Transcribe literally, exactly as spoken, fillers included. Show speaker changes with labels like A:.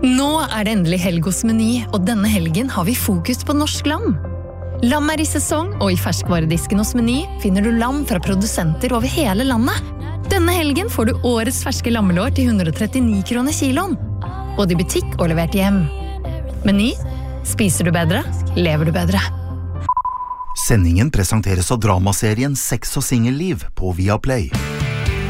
A: Nå er det endelig helg hos Meny, og denne helgen har vi fokus på norsk lam. Lam er i sesong, og i ferskvaredisken hos Meny finner du lam fra produsenter over hele landet. Denne helgen får du årets ferske lammelår til hundre og trettini kroner kiloen. Både i butikk og levert hjem. Meny, spiser du bedre, lever du bedre.
B: Sendingen presenteres av dramaserien Sex og Singelliv på Viaplay.